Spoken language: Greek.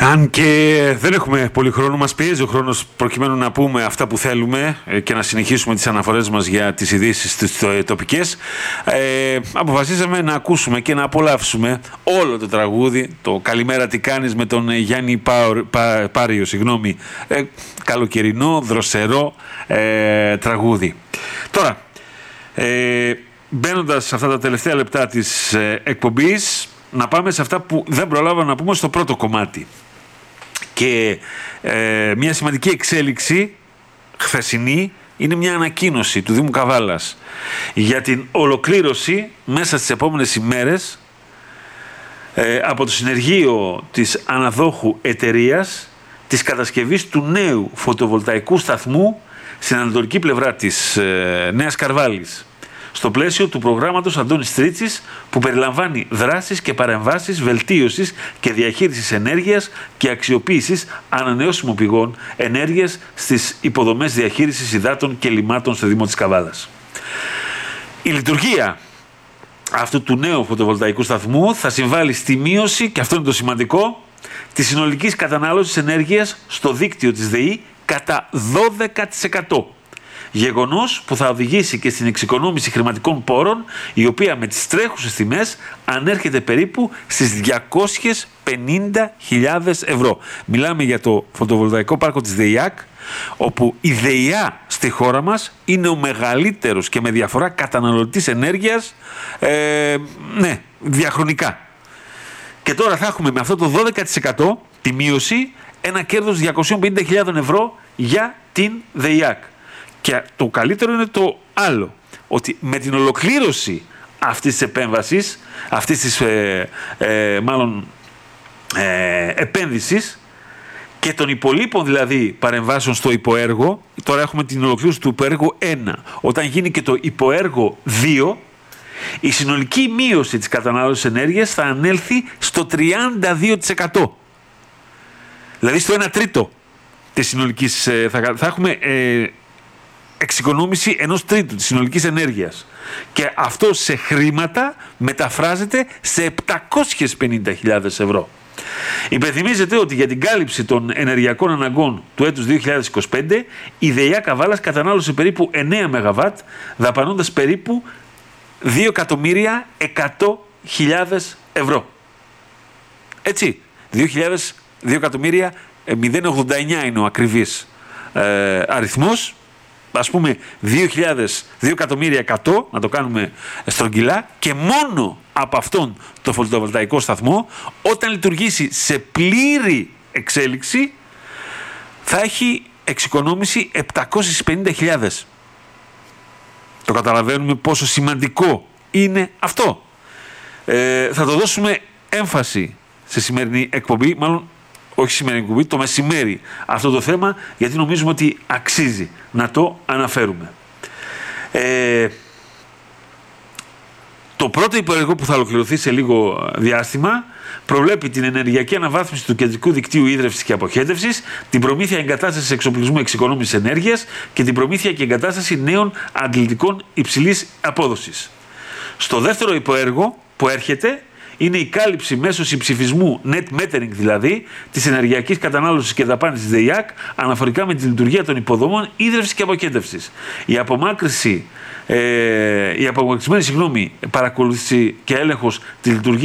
Αν και δεν έχουμε πολύ χρόνο, μας πιέζει ο χρόνος προκειμένου να πούμε αυτά που θέλουμε και να συνεχίσουμε τις αναφορές μας για τις ειδήσεις τις τοπικές, αποφασίσαμε να ακούσουμε και να απολαύσουμε όλο το τραγούδι, το «Καλημέρα τι κάνεις» με τον Γιάννη Πάριο, καλοκαιρινό, δροσερό τραγούδι. Τώρα, μπαίνοντας σε αυτά τα τελευταία λεπτά της εκπομπής, να πάμε σε αυτά που δεν προλάβαμε να πούμε στο πρώτο κομμάτι. Και μια σημαντική εξέλιξη χθεσινή είναι μια ανακοίνωση του Δήμου Καβάλας για την ολοκλήρωση μέσα στις επόμενες ημέρες από το συνεργείο της αναδόχου εταιρείας της κατασκευής του νέου φωτοβολταϊκού σταθμού στην ανατολική πλευρά της Νέας Καρβάλης, στο πλαίσιο του προγράμματος Αντώνης Τρίτσης, που περιλαμβάνει δράσεις και παρεμβάσεις βελτίωσης και διαχείρισης ενέργειας και αξιοποίησης ανανεώσιμων πηγών ενέργειας στις υποδομές διαχείρισης υδάτων και λιμάτων στο Δήμο της Καβάλας. Η λειτουργία αυτού του νέου φωτοβολταϊκού σταθμού θα συμβάλλει στη μείωση, και αυτό είναι το σημαντικό, της συνολικής κατανάλωσης ενέργειας στο δίκτυο της ΔΕΗ κατά 12%. Γεγονός που θα οδηγήσει και στην εξοικονόμηση χρηματικών πόρων, η οποία με τις τρέχουσες τιμές ανέρχεται περίπου στις 250.000 ευρώ. Μιλάμε για το φωτοβολταϊκό πάρκο της ΔΕΙΑΚ, όπου η ΔΕΙΑ στη χώρα μας είναι ο μεγαλύτερος και με διαφορά καταναλωτής ενέργειας διαχρονικά. Και τώρα θα έχουμε με αυτό το 12% τη μείωση ένα κέρδος 250.000 ευρώ για την ΔΕΙΑΚ. Και το καλύτερο είναι το άλλο, ότι με την ολοκλήρωση αυτής της επέμβασης, αυτής της επένδυσης και των υπολείπων δηλαδή παρεμβάσεων στο υποέργο, τώρα έχουμε την ολοκλήρωση του υποέργου 1, όταν γίνει και το υποέργο 2, η συνολική μείωση της κατανάλωσης ενέργειας θα ανέλθει στο 32%. Δηλαδή στο 1 τρίτο της συνολικής, θα έχουμε εξοικονόμηση 1/3 της συνολικής ενέργειας. Και αυτό σε χρήματα μεταφράζεται σε 750.000 ευρώ. Υπενθυμίζεται ότι για την κάλυψη των ενεργειακών αναγκών του έτους 2025 η ΔΕΙΑ Καβάλας κατανάλωσε περίπου 9 ΜΒ, δαπανώντας περίπου 2.100.000 ευρώ. Έτσι, 2.089 είναι ο ακριβής αριθμός. Ας πούμε 2.100.000, να το κάνουμε στρογγυλά, και μόνο από αυτόν το φωτοβολταϊκό σταθμό, όταν λειτουργήσει σε πλήρη εξέλιξη, θα έχει εξοικονόμηση 750.000. Το καταλαβαίνουμε πόσο σημαντικό είναι αυτό. Θα το δώσουμε έμφαση σε σημερινή εκπομπή, μάλλον όχι σημερινή εκπομπή, το μεσημέρι αυτό το θέμα, γιατί νομίζουμε ότι αξίζει να το αναφέρουμε. Το πρώτο υποέργο που θα ολοκληρωθεί σε λίγο διάστημα προβλέπει την ενεργειακή αναβάθμιση του κεντρικού δικτύου ίδρευσης και αποχέτευσης, την προμήθεια εγκατάστασης εξοπλισμού εξοικονόμησης ενέργειας και την προμήθεια και εγκατάσταση νέων αντλητικών υψηλής απόδοσης. Στο δεύτερο υποέργο που έρχεται είναι η κάλυψη μέσω συμψηφισμού net metering, δηλαδή της ενεργειακής κατανάλωσης και δαπάνης της ΔΕΙΑΚ αναφορικά με τη λειτουργία των υποδομών ίδρυυσης και αποχέτευσης. Η απομάκρυνση, παρακολούθηση και έλεγχος της λειτουργίας